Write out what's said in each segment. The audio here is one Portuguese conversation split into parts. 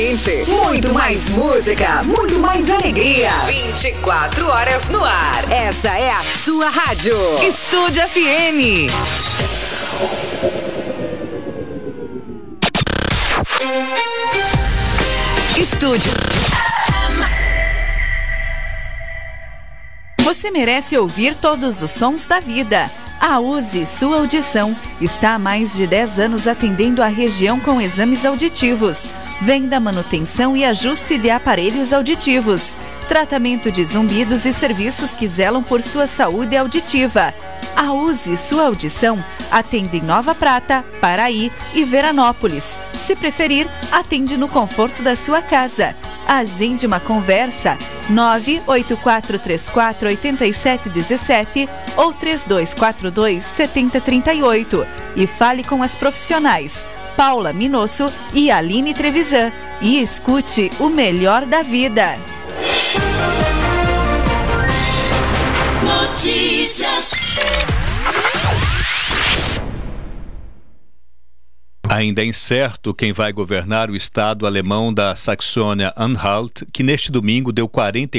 Muito mais música, muito mais alegria. 24 horas no ar. Essa é a sua rádio. Estúdio FM. Estúdio. Você merece ouvir todos os sons da vida. A Use Sua Audição está há mais de 10 anos atendendo a região com exames auditivos, venda, manutenção e ajuste de aparelhos auditivos, tratamento de zumbidos e serviços que zelam por sua saúde auditiva. A Use Sua Audição atende em Nova Prata, Paraí e Veranópolis. Se preferir, atende no conforto da sua casa. Agende uma conversa 984348717 ou 3242-7038 e fale com as profissionais Paula Minosso e Aline Trevisan e escute o melhor da vida. Notícias. Ainda é incerto quem vai governar o estado alemão da Saxônia-Anhalt, que neste domingo deu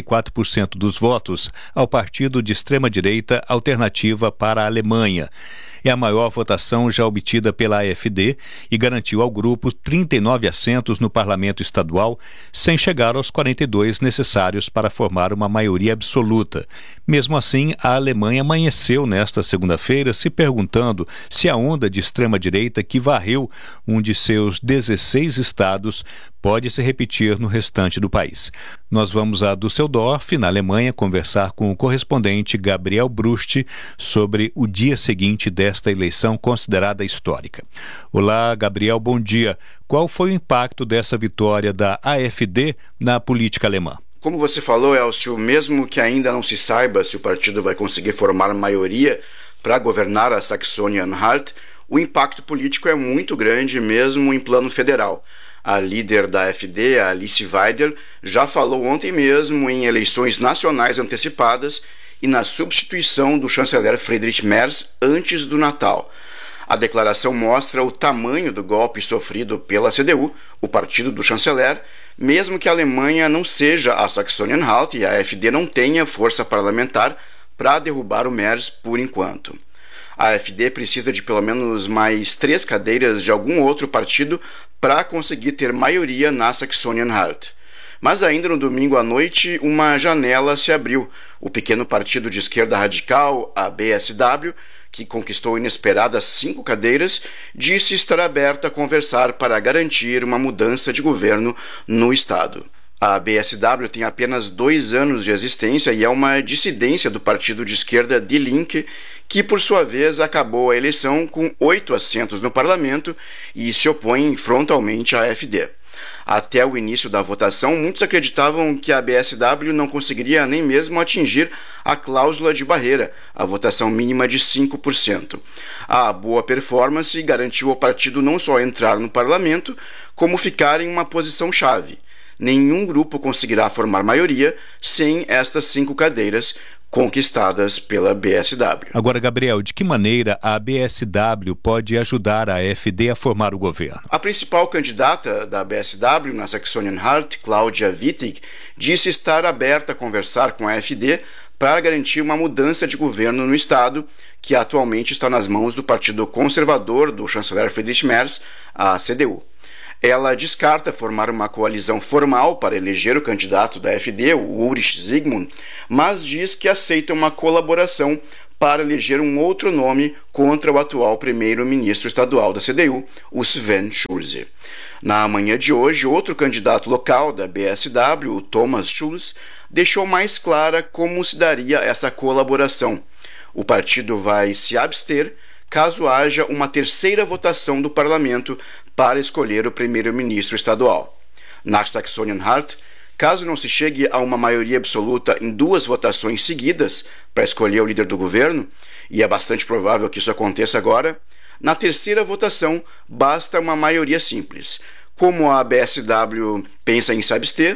44% dos votos ao partido de extrema-direita Alternativa para a Alemanha. É a maior votação já obtida pela AfD e garantiu ao grupo 39 assentos no parlamento estadual, sem chegar aos 42 necessários para formar uma maioria absoluta. Mesmo assim, a Alemanha amanheceu nesta segunda-feira se perguntando se a onda de extrema-direita que varreu um de seus 16 estados pode se repetir no restante do país. Nós vamos a Düsseldorf, na Alemanha, conversar com o correspondente Gabriel Brust sobre o dia seguinte desta eleição considerada histórica. Olá, Gabriel, bom dia. Qual foi o impacto dessa vitória da AfD na política alemã? Como você falou, Elcio, mesmo que ainda não se saiba se o partido vai conseguir formar maioria para governar a Saxônia-Anhalt, o impacto político é muito grande mesmo em plano federal. A líder da AfD, a Alice Weidel, já falou ontem mesmo em eleições nacionais antecipadas e na substituição do chanceler Friedrich Merz antes do Natal. A declaração mostra o tamanho do golpe sofrido pela CDU, o partido do chanceler, mesmo que a Alemanha não seja a Saxônia-Anhalt e a AfD não tenha força parlamentar para derrubar o Merz por enquanto. A AfD precisa de pelo menos mais 3 cadeiras de algum outro partido para conseguir ter maioria na Saxônia-Anhalt. Mas ainda no domingo à noite, uma janela se abriu. O pequeno partido de esquerda radical, a BSW, que conquistou inesperadas 5 cadeiras, disse estar aberta a conversar para garantir uma mudança de governo no estado. A BSW tem apenas 2 anos de existência e é uma dissidência do partido de esquerda Die Linke, que por sua vez acabou a eleição com 8 assentos no parlamento e se opõe frontalmente à AfD. Até o início da votação, muitos acreditavam que a BSW não conseguiria nem mesmo atingir a cláusula de barreira, a votação mínima de 5%. A boa performance garantiu ao partido não só entrar no parlamento, como ficar em uma posição-chave. Nenhum grupo conseguirá formar maioria sem estas 5 cadeiras conquistadas pela BSW. Agora, Gabriel, de que maneira a BSW pode ajudar a AfD a formar o governo? A principal candidata da BSW na Saxônia-Anhalt, Claudia Wittig, disse estar aberta a conversar com a AfD para garantir uma mudança de governo no estado, que atualmente está nas mãos do Partido Conservador do chanceler Friedrich Merz, a CDU. Ela descarta formar uma coalizão formal para eleger o candidato da AfD, o Ulrich Zygmunt, mas diz que aceita uma colaboração para eleger um outro nome contra o atual primeiro-ministro estadual da CDU, o Sven Schulze. Na manhã de hoje, outro candidato local da BSW, o Thomas Schulz, deixou mais clara como se daria essa colaboração. O partido vai se abster caso haja uma terceira votação do parlamento para escolher o primeiro-ministro estadual. Na Saxônia-Anhalt, caso não se chegue a uma maioria absoluta em 2 votações seguidas para escolher o líder do governo, e é bastante provável que isso aconteça agora, na terceira votação basta uma maioria simples. Como a BSW pensa em se abster,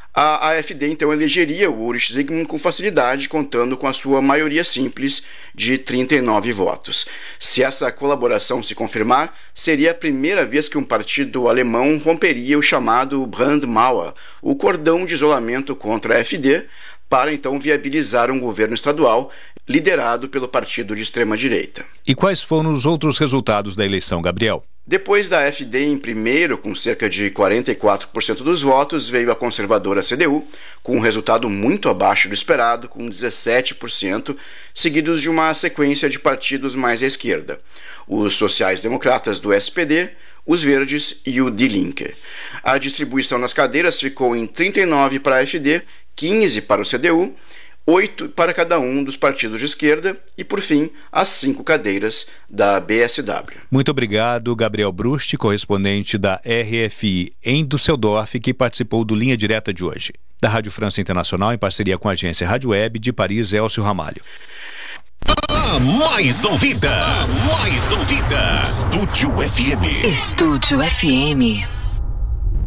A AfD então elegeria o Ulrich Zygmunt com facilidade, contando com a sua maioria simples de 39 votos. Se essa colaboração se confirmar, seria a primeira vez que um partido alemão romperia o chamado Brandmauer, o cordão de isolamento contra a AfD, para então viabilizar um governo estadual liderado pelo partido de extrema-direita. E quais foram os outros resultados da eleição, Gabriel? Depois da AfD em primeiro, com cerca de 44% dos votos, veio a conservadora CDU, com um resultado muito abaixo do esperado, com 17%, seguidos de uma sequência de partidos mais à esquerda: os sociais-democratas do SPD, os Verdes e o Die Linke. A distribuição nas cadeiras ficou em 39 para a AfD, 15 para o CDU, 8 para cada um dos partidos de esquerda e, por fim, as 5 cadeiras da BSW. Muito obrigado, Gabriel Brusti, correspondente da RFI em Düsseldorf, que participou do Linha Direta de hoje. Da Rádio França Internacional, em parceria com a agência Rádio Web de Paris, Elcio Ramalho. Mais ouvida. Estúdio FM. Estúdio FM.